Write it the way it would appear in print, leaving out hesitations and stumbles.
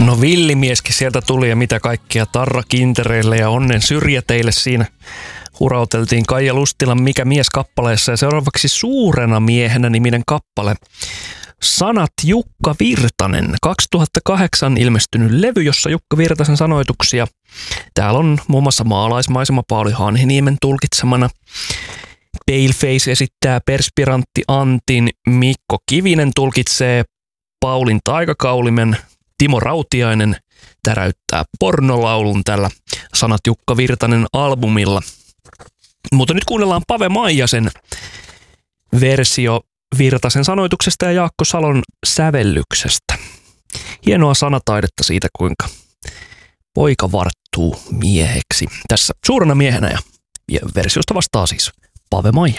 No villimieskin sieltä tuli ja mitä kaikkia tarrakintereille ja onnen syrjäteille siinä hurauteltiin Kaija Lustilan Mikä mies -kappaleessa ja seuraavaksi Suurena miehenä -niminen kappale. Sanat Jukka Virtanen, 2008 ilmestynyt levy, jossa Jukka Virtasen sanoituksia. Täällä on muun muassa Maalaismaisema Pauli Hanhiniemen tulkitsemana. Paleface esittää Perspirantti Antin, Mikko Kivinen tulkitsee Paulin taikakaulimen, Timo Rautiainen täräyttää pornolaulun tällä Sanat Jukka Virtanen -albumilla. Mutta nyt kuunnellaan Pave Maijasen versio Virtasen sanoituksesta ja Jaakko Salon sävellyksestä. Hienoa sanataidetta siitä, kuinka poika varttuu mieheksi. Tässä Suurena miehenä ja versiosta vastaa siis Pave Maijanen.